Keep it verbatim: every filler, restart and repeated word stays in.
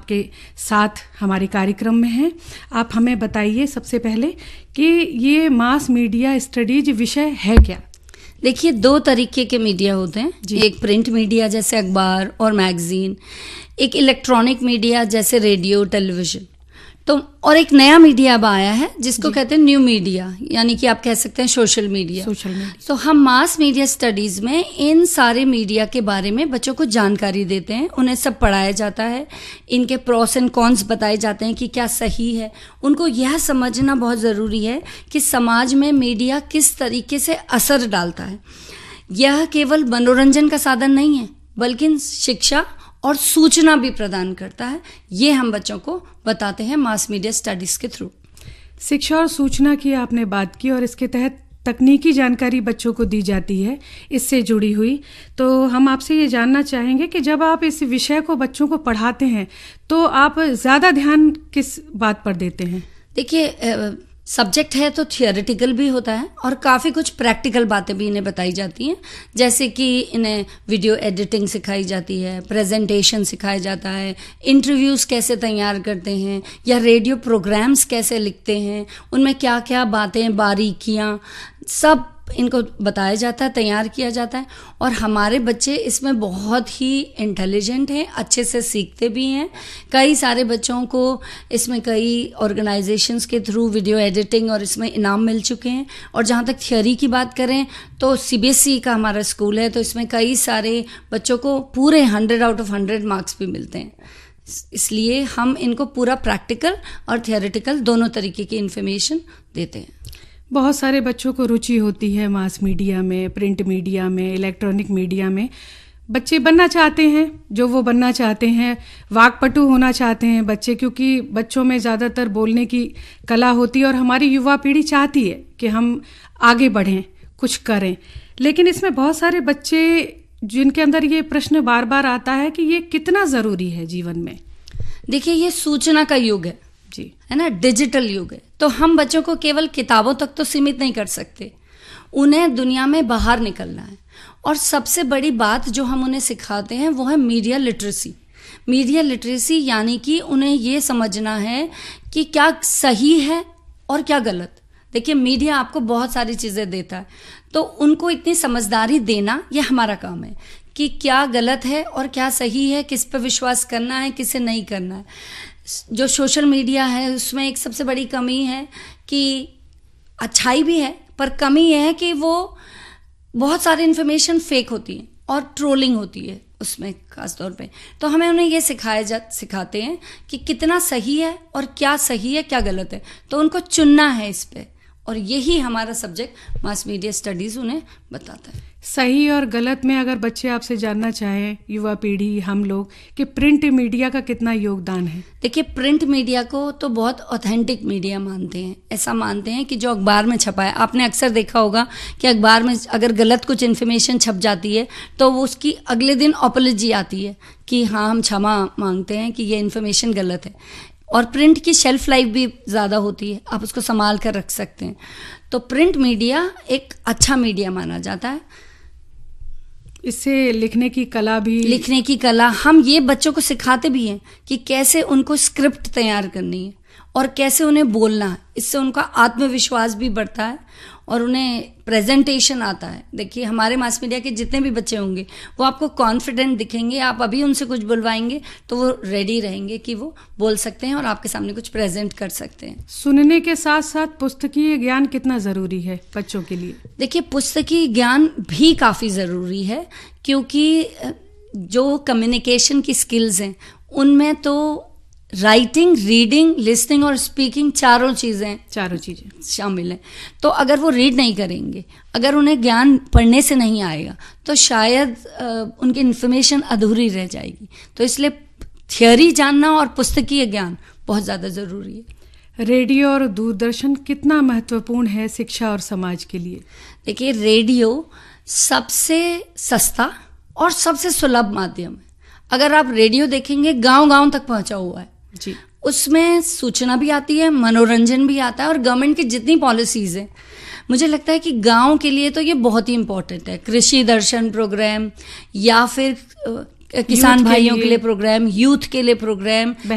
आपके साथ हमारे कार्यक्रम में हैं। आप हमें बताइए सबसे पहले कि ये मास मीडिया स्टडीज विषय है क्या? देखिए, दो तरीके के मीडिया होते हैं, एक प्रिंट मीडिया जैसे अखबार और मैगजीन, एक इलेक्ट्रॉनिक मीडिया जैसे रेडियो टेलीविजन, तो और एक नया मीडिया अब आया है जिसको कहते हैं न्यू मीडिया, यानी कि आप कह सकते हैं सोशल मीडिया। सोशल मीडिया तो हम मास मीडिया स्टडीज में इन सारे मीडिया के बारे में बच्चों को जानकारी देते हैं, उन्हें सब पढ़ाया जाता है, इनके प्रोस एंड कॉन्स बताए जाते हैं कि क्या सही है। उनको यह समझना बहुत ज़रूरी है कि समाज में मीडिया किस तरीके से असर डालता है। यह केवल मनोरंजन का साधन नहीं है बल्कि शिक्षा और सूचना भी प्रदान करता है। ये हम बच्चों को बताते हैं मास मीडिया स्टडीज के थ्रू। शिक्षा और सूचना की आपने बात की और इसके तहत तकनीकी जानकारी बच्चों को दी जाती है इससे जुड़ी हुई। तो हम आपसे ये जानना चाहेंगे कि जब आप इस विषय को बच्चों को पढ़ाते हैं तो आप ज़्यादा ध्यान किस बात पर देते हैं? देखिए, सब्जेक्ट है तो थियोरेटिकल भी होता है और काफ़ी कुछ प्रैक्टिकल बातें भी इन्हें बताई जाती हैं, जैसे कि इन्हें वीडियो एडिटिंग सिखाई जाती है, प्रेजेंटेशन सिखाया जाता है, इंटरव्यूज़ कैसे तैयार करते हैं या रेडियो प्रोग्राम्स कैसे लिखते हैं, उनमें क्या क्या बातें, बारीकियाँ, सब इनको बताया जाता है, तैयार किया जाता है। और हमारे बच्चे इसमें बहुत ही इंटेलिजेंट हैं, अच्छे से सीखते भी हैं। कई सारे बच्चों को इसमें कई ऑर्गेनाइजेशंस के थ्रू वीडियो एडिटिंग और इसमें इनाम मिल चुके हैं। और जहाँ तक थियोरी की बात करें तो सीबीएसई का हमारा स्कूल है, तो इसमें कई सारे बच्चों को पूरे hundred out of hundred marks भी मिलते हैं। इसलिए हम इनको पूरा प्रैक्टिकल और थियोरेटिकल दोनों तरीके की इन्फॉर्मेशन देते हैं। बहुत सारे बच्चों को रुचि होती है मास मीडिया में, प्रिंट मीडिया में, इलेक्ट्रॉनिक मीडिया में। बच्चे बनना चाहते हैं जो वो बनना चाहते हैं, वाक्पटु होना चाहते हैं बच्चे, क्योंकि बच्चों में ज़्यादातर बोलने की कला होती है और हमारी युवा पीढ़ी चाहती है कि हम आगे बढ़ें, कुछ करें। लेकिन इसमें बहुत सारे बच्चे जिनके अंदर ये प्रश्न बार बार आता है कि ये कितना ज़रूरी है जीवन में। देखिए, ये सूचना का युग है जी, है ना, डिजिटल युग है, तो हम बच्चों को केवल किताबों तक तो सीमित नहीं कर सकते, उन्हें दुनिया में बाहर निकलना है। और सबसे बड़ी बात जो हम उन्हें सिखाते हैं वो है मीडिया लिटरेसी। मीडिया लिटरेसी यानी कि उन्हें ये समझना है कि क्या सही है और क्या गलत। देखिए, मीडिया आपको बहुत सारी चीज़ें देता है, तो उनको इतनी समझदारी देना ये हमारा काम है कि क्या गलत है और क्या सही है, किस पर विश्वास करना है, किसे नहीं करना है। जो सोशल मीडिया है उसमें एक सबसे बड़ी कमी है कि अच्छाई भी है पर कमी यह है कि वो बहुत सारी इन्फॉर्मेशन फेक होती है और ट्रोलिंग होती है उसमें खास तौर पे। तो हमें उन्हें ये सिखाया जा सिखाते हैं कि कितना सही है और क्या सही है क्या गलत है, तो उनको चुनना है इस पे, और यही हमारा सब्जेक्ट मास मीडिया स्टडीज उन्हें बताता है। सही और गलत में अगर बच्चे आपसे जानना चाहें, युवा पीढ़ी, हम लोग, कि प्रिंट मीडिया का कितना योगदान है? देखिए, प्रिंट मीडिया को तो बहुत ऑथेंटिक मीडिया मानते हैं। ऐसा मानते हैं कि जो अखबार में छपा है, आपने अक्सर देखा होगा कि अखबार में अगर गलत कुछ इन्फॉर्मेशन छप जाती है तो वो उसकी अगले दिन अपॉलॉजी आती है कि हाँ, हम क्षमा मांगते हैं कि ये इन्फॉर्मेशन गलत है। और प्रिंट की शेल्फ लाइफ भी ज़्यादा होती है, आप उसको संभाल कर रख सकते हैं। तो प्रिंट मीडिया एक अच्छा मीडिया माना जाता है। इससे लिखने की कला भी लिखने की कला हम ये बच्चों को सिखाते भी हैं कि कैसे उनको स्क्रिप्ट तैयार करनी है और कैसे उन्हें बोलना है। इससे उनका आत्मविश्वास भी बढ़ता है और उन्हें प्रेजेंटेशन आता है। देखिए, हमारे मास मीडिया के जितने भी बच्चे होंगे वो आपको कॉन्फिडेंट दिखेंगे। आप अभी उनसे कुछ बुलवाएंगे तो वो रेडी रहेंगे कि वो बोल सकते हैं और आपके सामने कुछ प्रेजेंट कर सकते हैं। सुनने के साथ साथ पुस्तकीय ज्ञान कितना ज़रूरी है बच्चों के लिए? देखिए, पुस्तकीय ज्ञान भी काफ़ी ज़रूरी है, क्योंकि जो कम्युनिकेशन की स्किल्स हैं उनमें तो राइटिंग, रीडिंग, लिसनिंग और स्पीकिंग चारों चीज़ें चारों चीज़ें शामिल हैं। तो अगर वो रीड नहीं करेंगे, अगर उन्हें ज्ञान पढ़ने से नहीं आएगा तो शायद आ, उनकी इन्फॉर्मेशन अधूरी रह जाएगी। तो इसलिए थियोरी जानना और पुस्तकीय ज्ञान बहुत ज़्यादा ज़रूरी है। रेडियो और दूरदर्शन कितना महत्वपूर्ण है शिक्षा और समाज के लिए? देखिए, रेडियो सबसे सस्ता और सबसे सुलभ माध्यम है। अगर आप रेडियो देखेंगे, गांव गांव तक पहुंचा हुआ है जी, उसमें सूचना भी आती है, मनोरंजन भी आता है और गवर्नमेंट की जितनी पॉलिसीज हैं, मुझे लगता है कि गांव के लिए तो ये बहुत ही इम्पोर्टेंट है। कृषि दर्शन प्रोग्राम या फिर किसान भाइयों के लिए प्रोग्राम, यूथ के लिए प्रोग्राम,